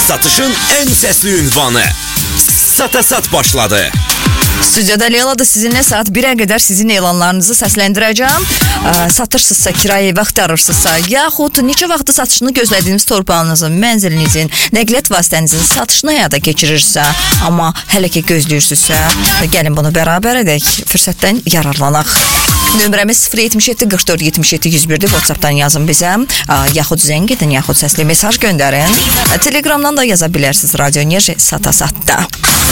Satışın en sesli ünvanı. Satasat başladı. Stüdyoda Leyla'da sizinle saat 1'e kadar sizin elanlarınızı səsləndirəcəm. Satırsızsa, kirayə ev axtarırsızsa, yaxud neçə vaxtı satışını gözlədiyiniz torpağınızın, mənzilinizin, nəqliyyat vasitənizin satışını həyata keçirirsə, amma hələ ki gözləyirsizsə, gəlin bunu bərabər edək, fürsətdən yararlanaq. Nömrəmiz 077 44 77 101'dir. WhatsApp'dan yazın bizə, yaxud zəng edin, yaxud səsli mesaj göndərin. Telegramdan da yaza bilərsiniz. Radyo Enerji Satasatda.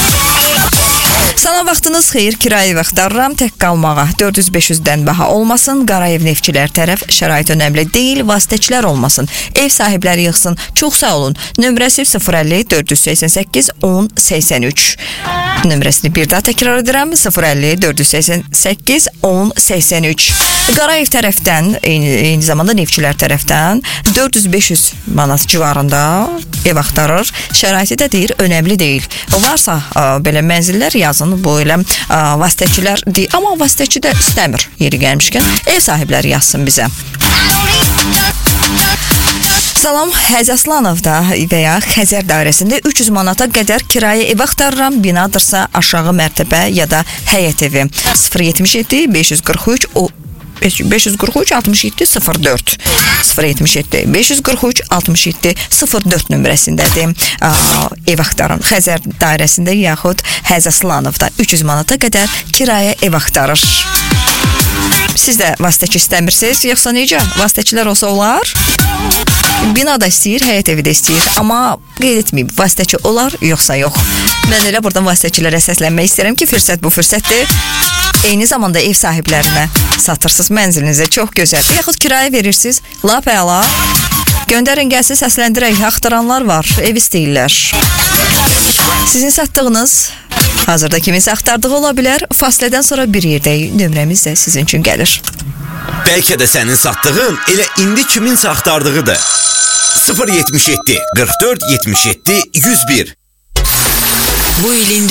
Sana vaxtınız xeyir, kirayə ev axtarıram, tək qalmağa 400-500-dən baha olmasın, qara ev neftçilər tərəf şərait önəmli deyil, vasitəçilər olmasın, ev sahibləri yığsın, çox sağ olun. Nömrəsi 050 488 10 83. Nömrəsini bir daha təkrar edirəm, 050 488 10 83. Qara ev tərəfdən, eyni zamanda neftçilər tərəfdən 400-500 manat civarında ev axtarır, şəraiti də deyir, önəmli deyil. Varsa belə mənzillər yazın, bu elə vasitəçilər deyil, amma vasitəçi də istəmir yeri gəlmişkən, ev sahibləri yazsın bizə. Salam, Həzəsłanovda və ya Xəzər dairəsində 300 manata qədər kirayə ev axtarıram, binadırsa aşağı mərtəbə ya da həyət evi. 077 543 543 67 04 077 543 67 04 nömrəsindədir. Ev axtarın. Xəzər dairəsində yaxud Həzəsłanovda 300 manata qədər kirayə ev axtarır. Siz də vasitəçi istəmirsiniz, yoxsa necə? Vasitəçilər olsa olar? Bina da istəyir, həyət evi də istəyir. Amma qeyd etməyib, vasitəçi olar, yoxsa yox. Mən elə buradan vasitəçilərə səslənmək istəyirəm ki, fürsət bu fürsətdir. Eyni zamanda ev sahiblərinə satırsız mənzilinizə çox gözəl. Yaxud kirayə verirsiniz, lap əla. Göndərin gəlsin, səsləndirək. Axtaranlar var, ev istəyirlər. Sizin satdığınız hazırda kiminsə axtardığı ola bilər. Fasilədən sonra bir yerdəyik. Nömrəmiz də sizin üçün gəlir. Bəlkə də sənin satdığın elə indi kiminsə axtardığıdır. 077 44 77 101. Bu ilin